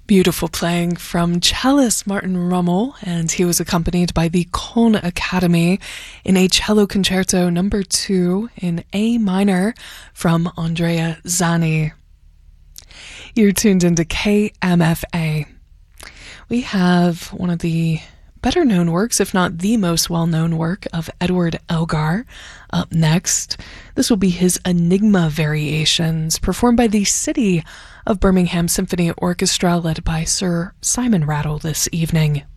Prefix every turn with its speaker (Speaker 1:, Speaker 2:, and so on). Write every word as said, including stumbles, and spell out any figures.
Speaker 1: Beautiful playing from cellist Martin Rummel, and he was accompanied by the Köln Academy in a cello concerto number two in A minor from Andrea Zani. You're tuned into K M F A. We have one of the better known works, if not the most well-known work, of Edward Elgar up next. This will be his Enigma Variations, performed by the City of Birmingham Symphony Orchestra, led by Sir Simon Rattle this evening.